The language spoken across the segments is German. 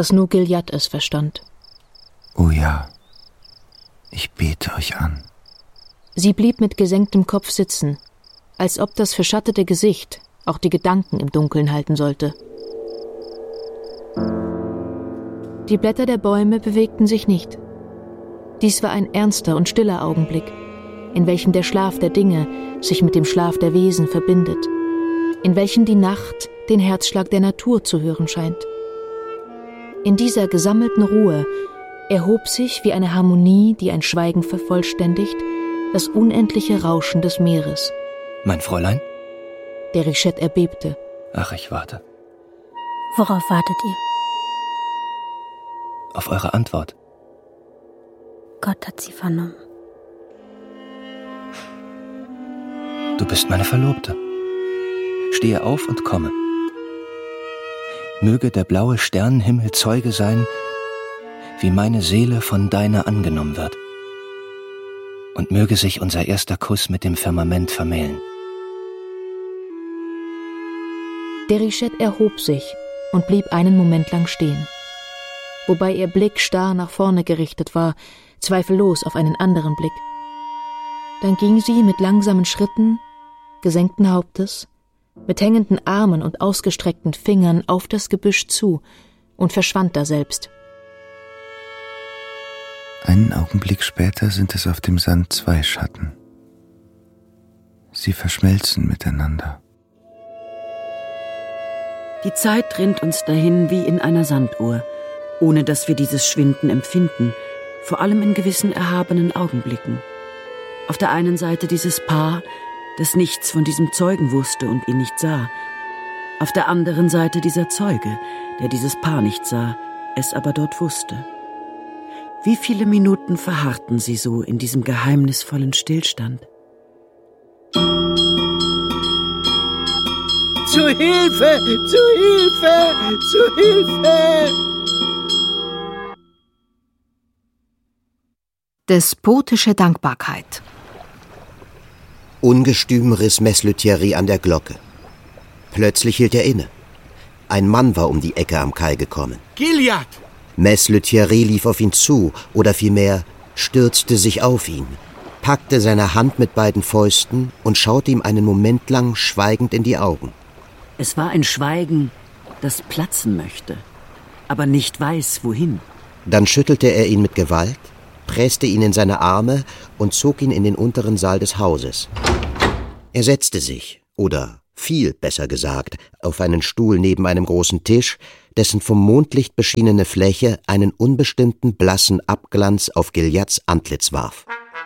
dass nur Gilead es verstand. »Oh ja, ich bete euch an.« Sie blieb mit gesenktem Kopf sitzen, als ob das verschattete Gesicht auch die Gedanken im Dunkeln halten sollte. Die Blätter der Bäume bewegten sich nicht. Dies war ein ernster und stiller Augenblick, in welchem der Schlaf der Dinge sich mit dem Schlaf der Wesen verbindet, in welchem die Nacht den Herzschlag der Natur zu hören scheint. In dieser gesammelten Ruhe erhob sich wie eine Harmonie, die ein Schweigen vervollständigt, das unendliche Rauschen des Meeres. »Mein Fräulein?« Déruchette erbebte. »Ach, ich warte.« »Worauf wartet ihr?« »Auf eure Antwort.« »Gott hat sie vernommen.« »Du bist meine Verlobte. Stehe auf und komme. Möge der blaue Sternenhimmel Zeuge sein, wie meine Seele von deiner angenommen wird. Und möge sich unser erster Kuss mit dem Firmament vermählen.« Déruchette erhob sich und blieb einen Moment lang stehen, wobei ihr Blick starr nach vorne gerichtet war, zweifellos auf einen anderen Blick. Dann ging sie mit langsamen Schritten, gesenkten Hauptes, mit hängenden Armen und ausgestreckten Fingern auf das Gebüsch zu und verschwand daselbst. Einen Augenblick später sind es auf dem Sand 2 Schatten. Sie verschmelzen miteinander. Die Zeit rinnt uns dahin wie in einer Sanduhr, ohne dass wir dieses Schwinden empfinden, vor allem in gewissen erhabenen Augenblicken. Auf der einen Seite dieses Paar, das nichts von diesem Zeugen wusste und ihn nicht sah. Auf der anderen Seite dieser Zeuge, der dieses Paar nicht sah, es aber dort wusste. Wie viele Minuten verharrten sie so in diesem geheimnisvollen Stillstand? Zu Hilfe! Zu Hilfe! Zu Hilfe! Despotische Dankbarkeit. Ungestüm riss Mess Lethierry an der Glocke. Plötzlich hielt er inne. Ein Mann war um die Ecke am Kai gekommen. Gilead! Mess Lethierry lief auf ihn zu, oder vielmehr stürzte sich auf ihn, packte seine Hand mit beiden Fäusten und schaute ihm einen Moment lang schweigend in die Augen. Es war ein Schweigen, das platzen möchte, aber nicht weiß, wohin. Dann schüttelte er ihn mit Gewalt, presste ihn in seine Arme und zog ihn in den unteren Saal des Hauses. Er setzte sich, oder fiel, besser gesagt, auf einen Stuhl neben einem großen Tisch, dessen vom Mondlicht beschienene Fläche einen unbestimmten blassen Abglanz auf Gileads Antlitz warf.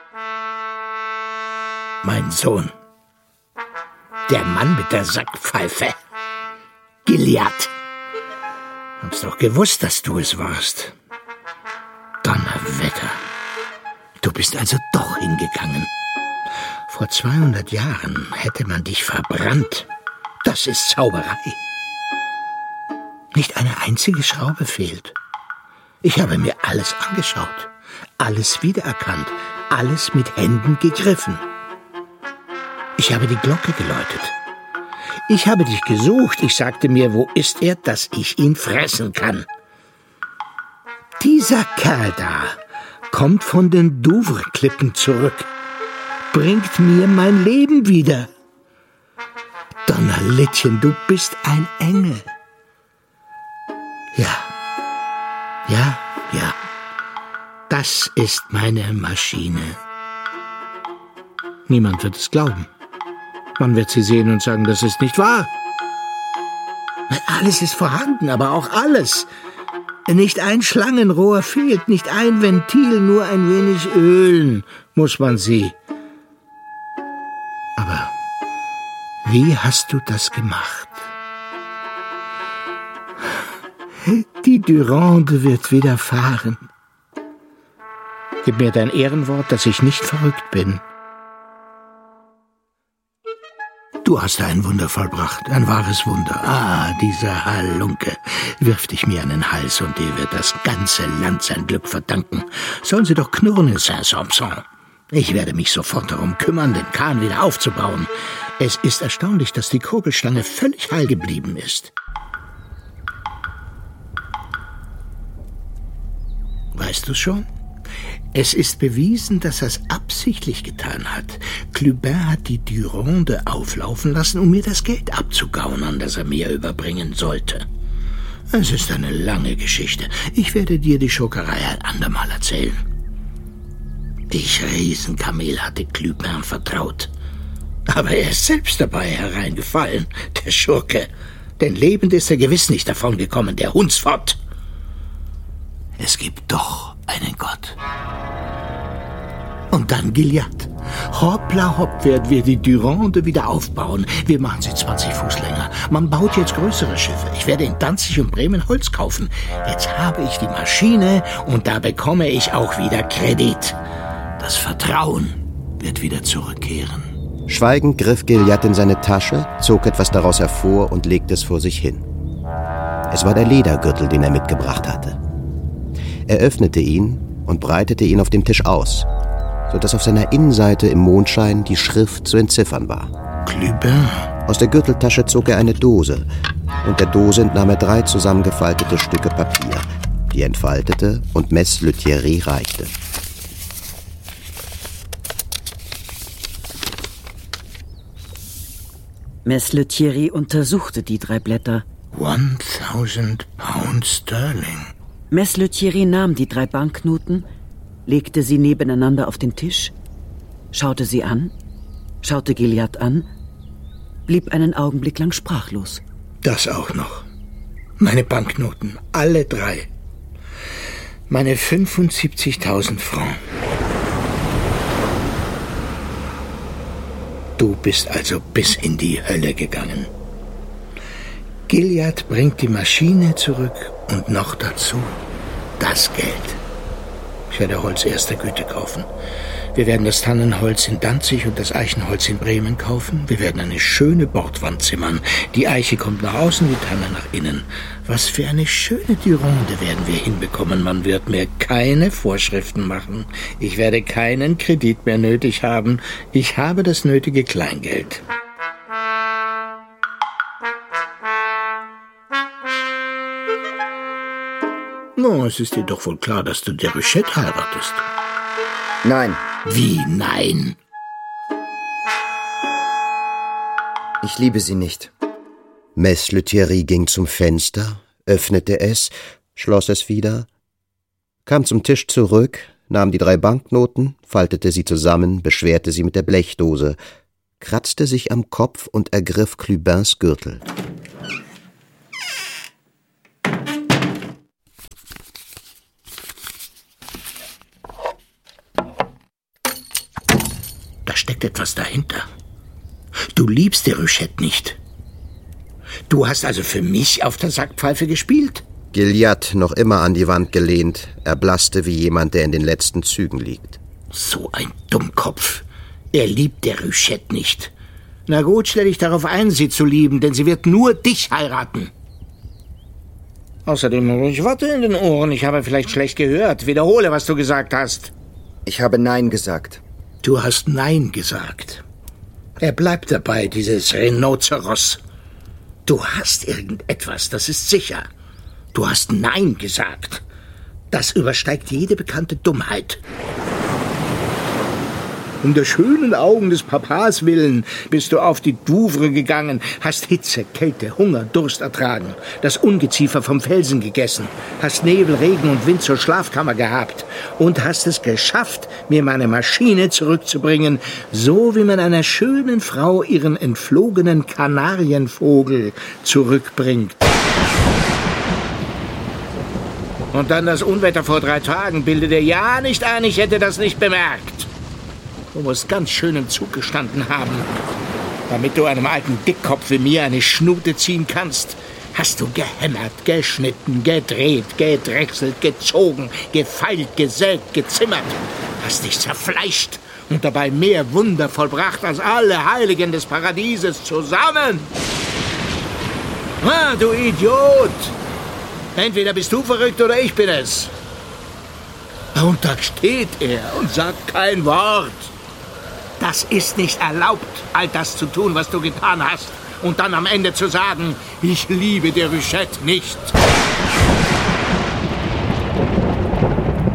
Mein Sohn, der Mann mit der Sackpfeife, Gilead. Hab's doch gewusst, dass du es warst. Donnerwetter. Du bist also doch hingegangen. Vor 200 Jahren hätte man dich verbrannt. Das ist Zauberei. Nicht eine einzige Schraube fehlt. Ich habe mir alles angeschaut, alles wiedererkannt, alles mit Händen gegriffen. Ich habe die Glocke geläutet. Ich habe dich gesucht. Ich sagte mir, wo ist er, dass ich ihn fressen kann? Dieser Kerl da kommt von den Douvres-Klippen zurück, bringt mir mein Leben wieder. Donnerlittchen, du bist ein Engel. Ja. Das ist meine Maschine. Niemand wird es glauben. Man wird sie sehen und sagen, das ist nicht wahr. Alles ist vorhanden, aber auch alles. Nicht ein Schlangenrohr fehlt, nicht ein Ventil, nur ein wenig ölen muss man sie. Aber wie hast du das gemacht? Die Durande wird wieder fahren. Gib mir dein Ehrenwort, dass ich nicht verrückt bin. Du hast ein Wunder vollbracht, ein wahres Wunder. Ah, dieser Halunke wirft dich mir an den Hals und dir wird das ganze Land sein Glück verdanken. Sollen sie doch knurren, Saint-Sampson. Ich werde mich sofort darum kümmern, den Kahn wieder aufzubauen. Es ist erstaunlich, dass die Kurbelstange völlig heil geblieben ist. Weißt du's schon? Es ist bewiesen, dass er es absichtlich getan hat. Clubin hat die Durande auflaufen lassen, um mir das Geld abzugaunern, das er mir überbringen sollte. Es ist eine lange Geschichte. Ich werde dir die Schurkerei ein andermal erzählen. Die Riesenkamel hatte Clubin vertraut. Aber er ist selbst dabei hereingefallen, der Schurke. Denn lebend ist er gewiss nicht davongekommen, der Hundsfott. Es gibt doch einen Gott. Und dann Gilliatt. Hoppla hopp werden wir die Durande wieder aufbauen. Wir machen sie 20 Fuß länger. Man baut jetzt größere Schiffe. Ich werde in Danzig und Bremen Holz kaufen. Jetzt habe ich die Maschine und da bekomme ich auch wieder Kredit. Das Vertrauen wird wieder zurückkehren. Schweigend griff Gilliatt in seine Tasche, zog etwas daraus hervor und legte es vor sich hin. Es war der Ledergürtel, den er mitgebracht hatte. Er öffnete ihn und breitete ihn auf dem Tisch aus, sodass auf seiner Innenseite im Mondschein die Schrift zu entziffern war. Clubin. Aus der Gürteltasche zog er eine Dose, und der Dose entnahm er 3 zusammengefaltete Stücke Papier, die er entfaltete und Mess Lethierry reichte. Mess Lethierry untersuchte die 3 Blätter. 1000 Pound Sterling. Mess Lethierry nahm die 3 Banknoten, legte sie nebeneinander auf den Tisch, schaute sie an, schaute Gilliatt an, blieb einen Augenblick lang sprachlos. Das auch noch. Meine Banknoten, alle 3. Meine 75.000 Francs. Du bist also bis in die Hölle gegangen. Gilliatt bringt die Maschine zurück und noch dazu das Geld. Ich werde Holz erster Güte kaufen. Wir werden das Tannenholz in Danzig und das Eichenholz in Bremen kaufen. Wir werden eine schöne Bordwand zimmern. Die Eiche kommt nach außen, die Tanne nach innen. Was für eine schöne Durande werden wir hinbekommen. Man wird mir keine Vorschriften machen. Ich werde keinen Kredit mehr nötig haben. Ich habe das nötige Kleingeld. No, es ist dir doch wohl klar, dass du Déruchette heiratest. Nein. Wie nein? Ich liebe sie nicht. Mess Lethierry ging zum Fenster, öffnete es, schloss es wieder, kam zum Tisch zurück, nahm die 3 Banknoten, faltete sie zusammen, beschwerte sie mit der Blechdose, kratzte sich am Kopf und ergriff Clubins Gürtel. Da steckt etwas dahinter. Du liebst Déruchette nicht. Du hast also für mich auf der Sackpfeife gespielt? Gilliatt, noch immer an die Wand gelehnt, erblasste wie jemand, der in den letzten Zügen liegt. So ein Dummkopf. Er liebt Déruchette nicht. Na gut, stell dich darauf ein, sie zu lieben, denn sie wird nur dich heiraten. Außerdem habe ich Watte in den Ohren. Ich habe vielleicht schlecht gehört. Wiederhole, was du gesagt hast. Ich habe Nein gesagt. Du hast Nein gesagt. Er bleibt dabei, dieses Rhinoceros. Du hast irgendetwas, das ist sicher. Du hast Nein gesagt. Das übersteigt jede bekannte Dummheit. Um der schönen Augen des Papas willen bist du auf die Douvre gegangen, hast Hitze, Kälte, Hunger, Durst ertragen, das Ungeziefer vom Felsen gegessen, hast Nebel, Regen und Wind zur Schlafkammer gehabt und hast es geschafft, mir meine Maschine zurückzubringen, so wie man einer schönen Frau ihren entflogenen Kanarienvogel zurückbringt. Und dann das Unwetter vor 3 Tagen. Bilde dir ja nicht ein, ich hätte das nicht bemerkt. Du musst ganz schön im Zug gestanden haben. Damit du einem alten Dickkopf wie mir eine Schnute ziehen kannst, hast du gehämmert, geschnitten, gedreht, gedrechselt, gezogen, gefeilt, gesägt, gezimmert. Hast dich zerfleischt und dabei mehr Wunder vollbracht als alle Heiligen des Paradieses zusammen. Ah, du Idiot! Entweder bist du verrückt oder ich bin es. Und da steht er und sagt kein Wort. Das ist nicht erlaubt, all das zu tun, was du getan hast. Und dann am Ende zu sagen, ich liebe Déruchette nicht.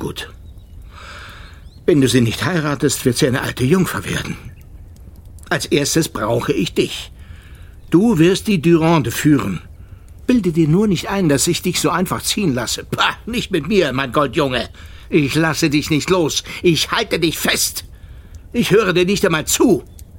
gut. Wenn du sie nicht heiratest, wird sie eine alte Jungfer werden. Als erstes brauche ich dich. Du wirst die Durande führen. Bilde dir nur nicht ein, dass ich dich so einfach ziehen lasse. Pah, nicht mit mir, mein Goldjunge. Ich lasse dich nicht los. Ich halte dich fest. Ich höre dir nicht einmal zu.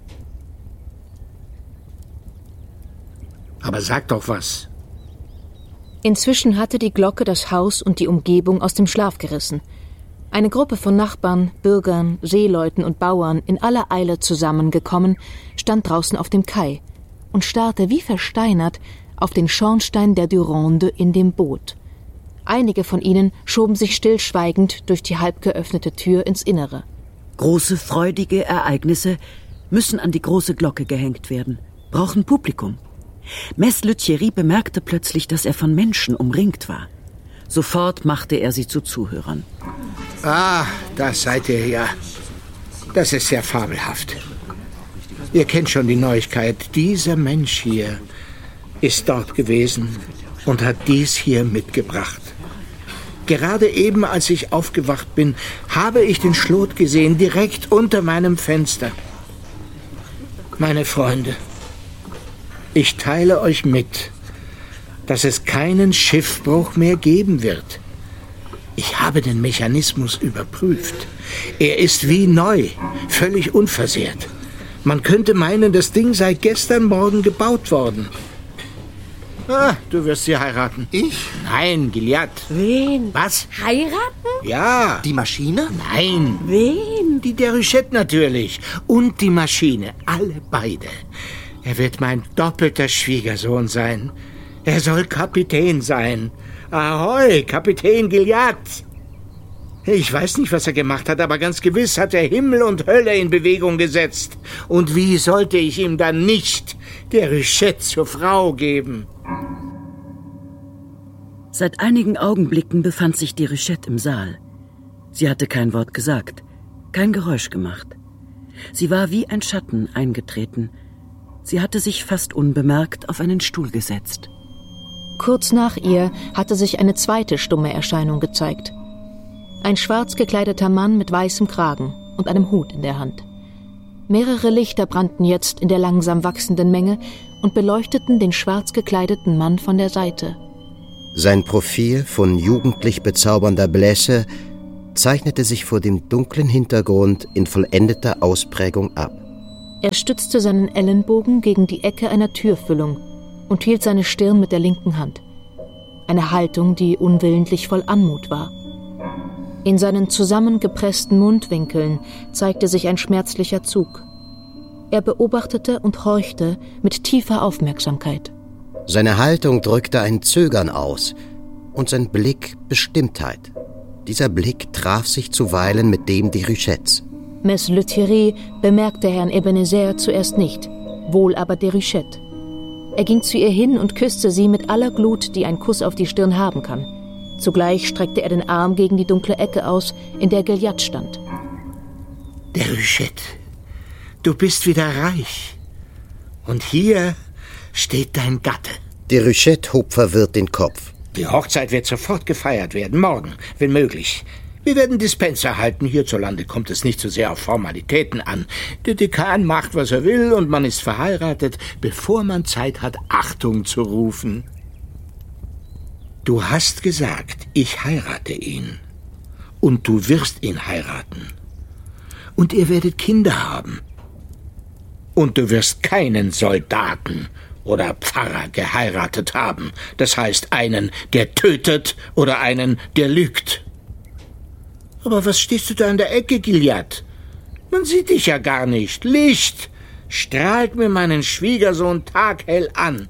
Aber sag doch was. Inzwischen hatte die Glocke das Haus und die Umgebung aus dem Schlaf gerissen. Eine Gruppe von Nachbarn, Bürgern, Seeleuten und Bauern, in aller Eile zusammengekommen, stand draußen auf dem Kai und starrte wie versteinert auf den Schornstein der Durande in dem Boot. Einige von ihnen schoben sich stillschweigend durch die halb geöffnete Tür ins Innere. Große, freudige Ereignisse müssen an die große Glocke gehängt werden, brauchen Publikum. Mess Lethierry bemerkte plötzlich, dass er von Menschen umringt war. Sofort machte er sie zu Zuhörern. Ah, das seid ihr ja. Das ist ja fabelhaft. Ihr kennt schon die Neuigkeit. Dieser Mensch hier ist dort gewesen und hat dies hier mitgebracht. Gerade eben, als ich aufgewacht bin, habe ich den Schlot gesehen, direkt unter meinem Fenster. Meine Freunde, ich teile euch mit, dass es keinen Schiffbruch mehr geben wird. Ich habe den Mechanismus überprüft. Er ist wie neu, völlig unversehrt. Man könnte meinen, das Ding sei gestern Morgen gebaut worden. Ah, du wirst sie heiraten. Ich? Nein, Gilliatt. Wen? Was? Heiraten? Ja. Die Maschine? Nein. Wen? Die Déruchette natürlich. Und die Maschine. Alle beide. Er wird mein doppelter Schwiegersohn sein. Er soll Kapitän sein. Ahoi, Kapitän Gilliatt. Ich weiß nicht, was er gemacht hat, aber ganz gewiss hat er Himmel und Hölle in Bewegung gesetzt. Und wie sollte ich ihm dann nicht Déruchette zur Frau geben? Seit einigen Augenblicken befand sich Déruchette im Saal. Sie hatte kein Wort gesagt, kein Geräusch gemacht. Sie war wie ein Schatten eingetreten. Sie hatte sich fast unbemerkt auf einen Stuhl gesetzt. Kurz nach ihr hatte sich eine zweite stumme Erscheinung gezeigt. Ein schwarz gekleideter Mann mit weißem Kragen und einem Hut in der Hand. Mehrere Lichter brannten jetzt in der langsam wachsenden Menge und beleuchteten den schwarz gekleideten Mann von der Seite. Sein Profil von jugendlich bezaubernder Blässe zeichnete sich vor dem dunklen Hintergrund in vollendeter Ausprägung ab. Er stützte seinen Ellenbogen gegen die Ecke einer Türfüllung und hielt seine Stirn mit der linken Hand. Eine Haltung, die unwillentlich voll Anmut war. In seinen zusammengepressten Mundwinkeln zeigte sich ein schmerzlicher Zug. Er beobachtete und horchte mit tiefer Aufmerksamkeit. Seine Haltung drückte ein Zögern aus und sein Blick Bestimmtheit. Dieser Blick traf sich zuweilen mit dem Déruchettes. Mess Lethierry bemerkte Herrn Ebenezer zuerst nicht, wohl aber Déruchette. Er ging zu ihr hin und küsste sie mit aller Glut, die ein Kuss auf die Stirn haben kann. Zugleich streckte er den Arm gegen die dunkle Ecke aus, in der Gilliatt stand. Déruchette, du bist wieder reich. Und hier steht dein Gatte. Déruchette hob verwirrt den Kopf. Die Hochzeit wird sofort gefeiert werden, morgen, wenn möglich. Wir werden Dispenser halten. Hierzulande kommt es nicht so sehr auf Formalitäten an. Der Dekan macht, was er will, und man ist verheiratet, bevor man Zeit hat, Achtung zu rufen. Du hast gesagt, ich heirate ihn. Und du wirst ihn heiraten. Und ihr werdet Kinder haben. Und du wirst keinen Soldaten oder Pfarrer geheiratet haben. Das heißt, einen, der tötet oder einen, der lügt. Aber was stehst du da in der Ecke, Gilliatt? Man sieht dich ja gar nicht. Licht! Strahlt mir meinen Schwiegersohn taghell an.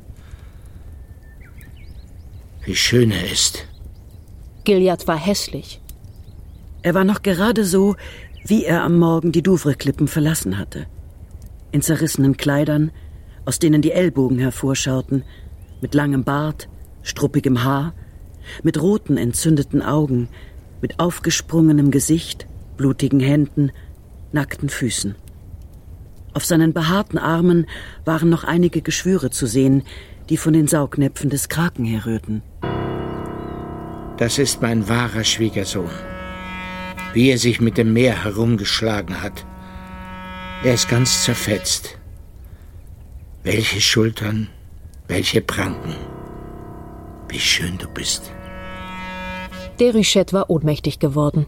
Wie schön er ist. Gilliatt war hässlich. Er war noch gerade so, wie er am Morgen die Douvres-Klippen verlassen hatte. In zerrissenen Kleidern, aus denen die Ellbogen hervorschauten, mit langem Bart, struppigem Haar, mit roten, entzündeten Augen, mit aufgesprungenem Gesicht, blutigen Händen, nackten Füßen. Auf seinen behaarten Armen waren noch einige Geschwüre zu sehen, die von den Saugnäpfen des Kraken herrührten. Das ist mein wahrer Schwiegersohn. wie er sich mit dem Meer herumgeschlagen hat. Er ist ganz zerfetzt. Welche Schultern, welche Pranken. Wie schön du bist. Déruchette war ohnmächtig geworden.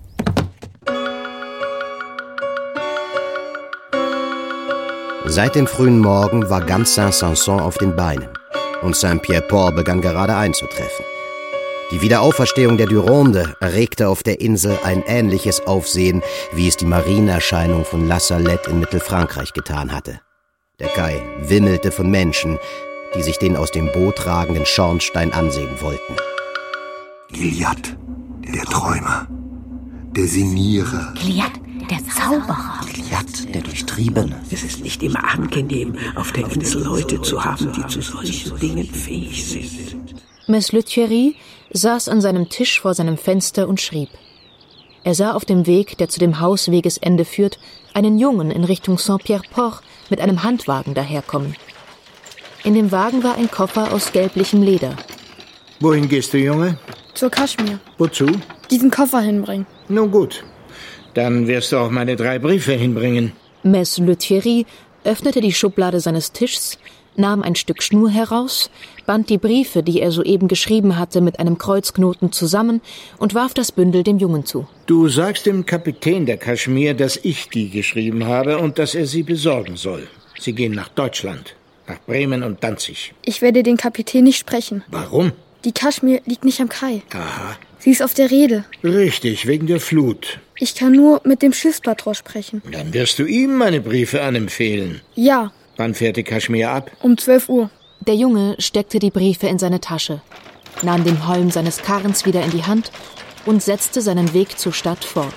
Seit dem frühen Morgen war ganz Saint-Sanson auf den Beinen und Saint-Pierre-Port begann gerade einzutreffen. Die Wiederauferstehung der Durande erregte auf der Insel ein ähnliches Aufsehen, wie es die Marienerscheinung von La Salette in Mittelfrankreich getan hatte. Der Kai wimmelte von Menschen, die sich den aus dem Boot ragenden Schornstein ansehen wollten. Gilliatt, der Träumer, der Sinnierer. Gilliatt, der Zauberer. Gilliatt, der Durchtriebene. Es ist nicht immer angenehm, auf der Insel Leute zu haben, die zu solchen Dingen fähig sind. Mess Lethierry saß an seinem Tisch vor seinem Fenster und schrieb. Er sah auf dem Weg, der zu dem Hauswegesende führt, einen Jungen in Richtung Saint-Pierre-Port mit einem Handwagen daherkommen. In dem Wagen war ein Koffer aus gelblichem Leder. Wohin gehst du, Junge? Zur Kaschmir. Wozu? Diesen Koffer hinbringen. Nun gut, dann wirst du auch meine 3 Briefe hinbringen. Mess Lethierry öffnete die Schublade seines Tischs, nahm ein Stück Schnur heraus, band die Briefe, die er soeben geschrieben hatte, mit einem Kreuzknoten zusammen und warf das Bündel dem Jungen zu. Du sagst dem Kapitän der Kaschmir, dass ich die geschrieben habe und dass er sie besorgen soll. Sie gehen nach Deutschland, nach Bremen und Danzig. Ich werde den Kapitän nicht sprechen. Warum? Die Kaschmir liegt nicht am Kai. Aha. Sie ist auf der Reede. Richtig, wegen der Flut. Ich kann nur mit dem Schiffspatron sprechen. Dann wirst du ihm meine Briefe anempfehlen. Ja. Wann fährt die Kaschmir ab? Um 12 Uhr. Der Junge steckte die Briefe in seine Tasche, nahm den Holm seines Karrens wieder in die Hand und setzte seinen Weg zur Stadt fort.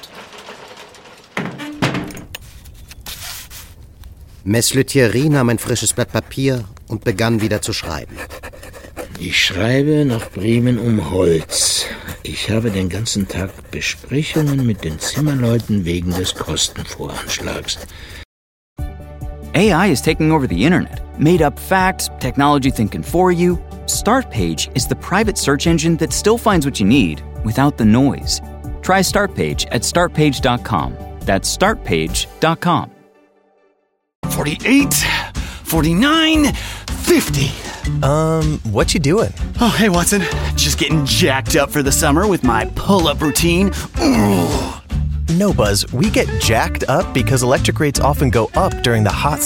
Mess Lethierry nahm ein frisches Blatt Papier und begann wieder zu schreiben. Ich schreibe nach Bremen um Holz. Ich habe den ganzen Tag Besprechungen mit den Zimmerleuten wegen des Kostenvoranschlags. AI is taking over the internet. Made-up facts, technology thinking for you. Startpage is the private search engine that still finds what you need without the noise. Try Startpage at startpage.com. That's startpage.com. 48, 49, 50. What you doing? Oh, hey, Watson. Just getting jacked up for the summer with my pull-up routine. Ooh. No, Buzz, we get jacked up because electric rates often go up during the hot